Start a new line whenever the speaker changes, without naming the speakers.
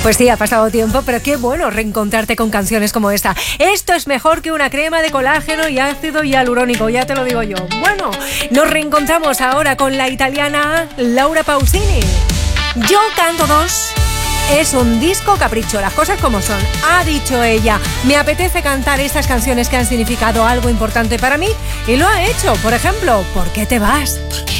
Pues sí, ha pasado tiempo, pero qué bueno reencontrarte con canciones como esta. Esto es mejor que una crema de colágeno y ácido hialurónico, ya te lo digo yo. Bueno, nos reencontramos ahora con la italiana Laura Pausini. Yo canto dos. Es un disco capricho, las cosas como son. Ha dicho ella, me apetece cantar estas canciones que han significado algo importante para mí, y lo ha hecho. Por ejemplo, ¿por qué te vas?